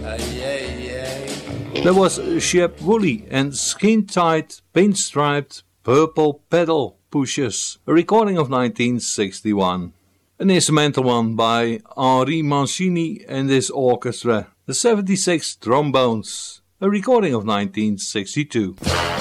There was Shep Woolley and Skin-Tight, Pinstriped, Purple Pedal Pushers, a recording of 1961. An instrumental one by Henri Mancini and his orchestra, the 76 Trombones, a recording of 1962.